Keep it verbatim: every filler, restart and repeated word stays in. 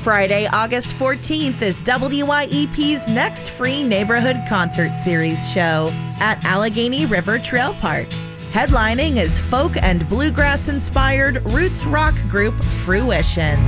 Friday, August fourteenth is W Y E P's next free neighborhood concert series show at Allegheny River Trail Park. Headlining is folk and bluegrass-inspired roots rock group Fruition.